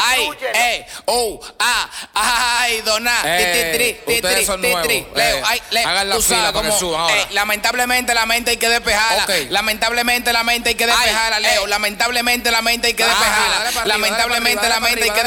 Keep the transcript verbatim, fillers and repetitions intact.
Ay, Inclúyelo. eh, oh, ah, ay, dona, Eh, titri, ustedes titri, son titri, nuevos. Leo, Eh, ay, le, hagan la tú fila sabes para que cómo, suban ahora. eh, lamentablemente la mente hay que despejarla, Ok. lamentablemente la mente hay que despejarla, Ay, Leo, eh. lamentablemente la mente hay que Ajá, despejarla, dale para arriba, lamentablemente dale la para mente hay arriba, que